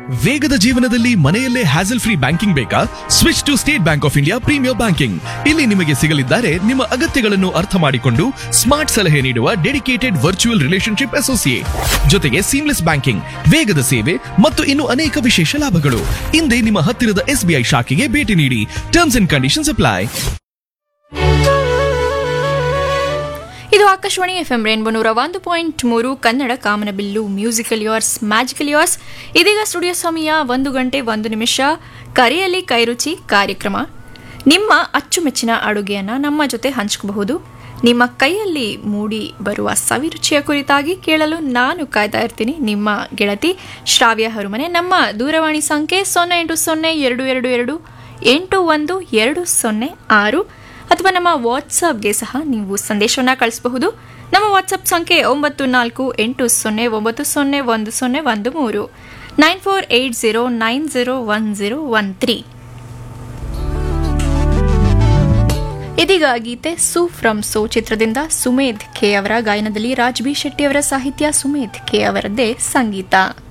ವೇಗದ ಜೀವನದಲ್ಲಿ ಮನೆಯಲ್ಲೇ ಹ್ಯಾಸಲ್ ಫ್ರೀ ಬ್ಯಾಂಕಿಂಗ್ ಬೇಕಾ? Switch to state bank of India premier banking. ಇಲ್ಲಿ ನಿಮಗೆ ಸಿಗಲಿದ್ದಾರೆ ನಿಮ್ಮ ಅಗತ್ಯಗಳನ್ನು ಅರ್ಥ ಮಾಡಿಕೊಂಡು ಸ್ಮಾರ್ಟ್ ಸಲಹೆ ನೀಡುವ ಡೆಡಿಕೇಟೆಡ್ ವರ್ಚುವಲ್ ರಿಲೇಶನ್ಶಿಪ್ ಅಸೋಸಿಯೇಟ್, ಜೊತೆಗೆ ಸೀಮ್ಲೆಸ್ ಬ್ಯಾಂಕಿಂಗ್, ವೇಗದ ಸೇವೆ ಮತ್ತು ಇನ್ನು ಅನೇಕ ವಿಶೇಷ ಲಾಭಗಳು. ಹಿಂದೆ ನಿಮ್ಮ ಹತ್ತಿರದ SBI ಶಾಖೆಗೆ ಭೇಟಿ ನೀಡಿ. Terms and conditions apply. ಇದು ಆಕಾಶವಾಣಿ FM ರೇನ್ಬೋ 101.3 ಕನ್ನಡ ಕಾಮನಬಿಲ್ಲು ಮ್ಯೂಸಿಕಲ್ ಯೋರ್ಸ್ ಮ್ಯಾಜಿಕಲ್ ಯೋರ್ಸ್. ಇದೀಗ ಸ್ಟುಡಿಯೋ ಸಮಯ 1:01 ಕರೆಯಲ್ಲಿ ಕೈರುಚಿ ಕಾರ್ಯಕ್ರಮ. ನಿಮ್ಮ ಅಚ್ಚುಮೆಚ್ಚಿನ ಅಡುಗೆಯನ್ನು ನಮ್ಮ ಜೊತೆ ಹಂಚಿಕಬಹುದು. ನಿಮ್ಮ ಕೈಯಲ್ಲಿ ಮೂಡಿ ಬರುವ ಸವಿರುಚಿಯ ಕುರಿತಾಗಿ ಕೇಳಲು ನಾನು ಕಾಯ್ತಾ ಇರ್ತೀನಿ. ನಿಮ್ಮ ಗೆಳತಿ ಶ್ರಾವ್ಯ ಹರುಮನೆ. ನಮ್ಮ ದೂರವಾಣಿ ಸಂಖ್ಯೆ 08022281206 ಅಥವಾ ನಮ್ಮ ವಾಟ್ಸಪ್ಗೆ ಸಹ ನೀವು ಸಂದೇಶವನ್ನು ಕಳಿಸಬಹುದು. ನಮ್ಮ ವಾಟ್ಸಪ್ ಸಂಖ್ಯೆ 9480901013 9480901013. ಇದೀಗ ಗೀತೆ ಸೂ ಫ್ರಮ್ ಸೋ ಚಿತ್ರದಿಂದ ಸುಮೇಧ್ ಕೆ ಅವರ ಗಾಯನದಲ್ಲಿ ರಾಜ್ ಬಿ ಶೆಟ್ಟಿ ಅವರ ಸಾಹಿತ್ಯ, ಸುಮೇಧ್ ಕೆ ಅವರದ್ದೇ ಸಂಗೀತ.